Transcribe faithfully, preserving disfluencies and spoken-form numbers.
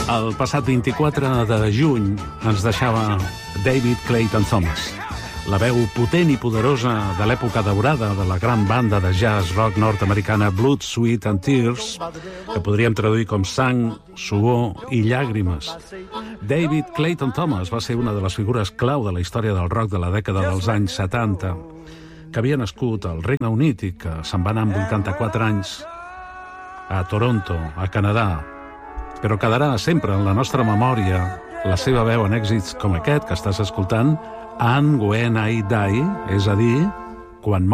El passat vint-i-quatre de juny ens deixava David Clayton Thomas, la veu potent i poderosa de l'època daurada de la gran banda de jazz rock nord-americana Blood, Sweat and Tears, que podríem traduir com sang, suor i llàgrimes. David Clayton Thomas va ser una de les figures clau de la història del rock de la dècada dels anys setanta, que havia nascut al Regne Unit i que se'n va anar amb vuitanta-quatre anys a Toronto, a Canadà, però quedarà sempre en la nostra memòria la seva veu en èxits com aquest que estàs escoltant, And When I Die, és a dir, quan